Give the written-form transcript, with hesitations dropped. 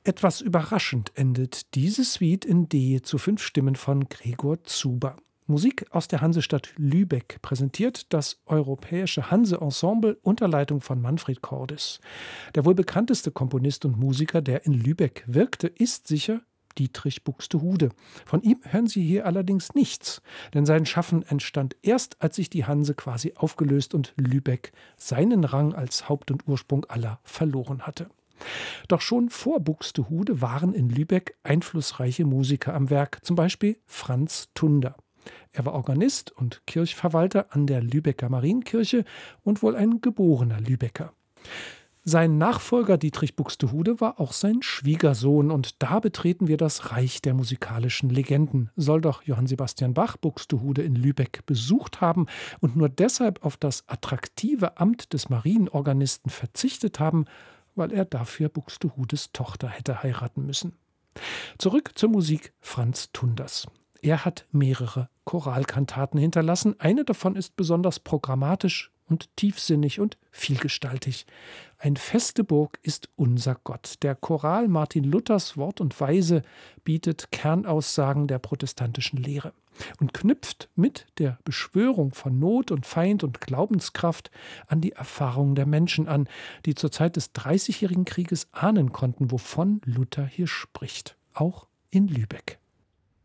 Etwas überraschend endet diese Suite in D zu 5 Stimmen von Gregor Zuber. Musik aus der Hansestadt Lübeck präsentiert das Europäische Hanse-Ensemble unter Leitung von Manfred Cordes. Der wohl bekannteste Komponist und Musiker, der in Lübeck wirkte, ist sicher Dietrich Buxtehude. Von ihm hören Sie hier allerdings nichts, denn sein Schaffen entstand erst, als sich die Hanse quasi aufgelöst und Lübeck seinen Rang als Haupt und Ursprung aller verloren hatte. Doch schon vor Buxtehude waren in Lübeck einflussreiche Musiker am Werk, zum Beispiel Franz Tunder. Er war Organist und Kirchverwalter an der Lübecker Marienkirche und wohl ein geborener Lübecker. Sein Nachfolger Dietrich Buxtehude war auch sein Schwiegersohn und da betreten wir das Reich der musikalischen Legenden. Soll doch Johann Sebastian Bach Buxtehude in Lübeck besucht haben und nur deshalb auf das attraktive Amt des Marienorganisten verzichtet haben, weil er dafür Buxtehudes Tochter hätte heiraten müssen. Zurück zur Musik Franz Tunders. Er hat mehrere Choralkantaten hinterlassen. Eine davon ist besonders programmatisch und tiefsinnig und vielgestaltig. Ein feste Burg ist unser Gott. Der Choral Martin Luthers Wort und Weise bietet Kernaussagen der protestantischen Lehre und knüpft mit der Beschwörung von Not und Feind und Glaubenskraft an die Erfahrungen der Menschen an, die zur Zeit des Dreißigjährigen Krieges ahnen konnten, wovon Luther hier spricht, auch in Lübeck.